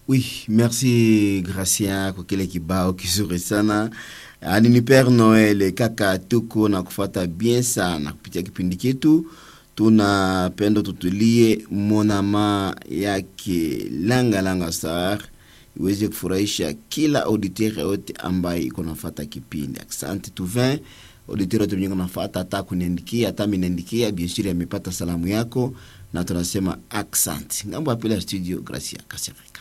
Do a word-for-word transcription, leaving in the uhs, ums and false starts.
Oui, merci Gracia kwa kile kibao kizuri sana. Ani ni Père Noël kaka tuko na kufuata bien sana kupitia kipindi chetu. Tunapenda tutulie monama yake Langa Langa Star iweze kufurahisha kila auditeur yote ambaye iko nafuata kipindi. Asante tu vingt auditeur yote mwenye nafuata hata kuniandikia hata miniandikia bien sûr amepata salamu yako na tunasema asante. Ngambo apela studio Gracia Kasirika.